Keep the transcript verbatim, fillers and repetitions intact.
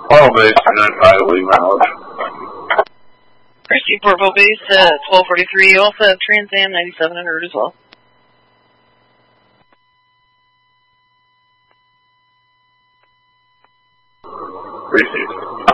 All base, Unit Highway, mileage. Receive Portable Base, uh, twelve forty-three. You also have Trans Am ninety-seven hundred as well. Received.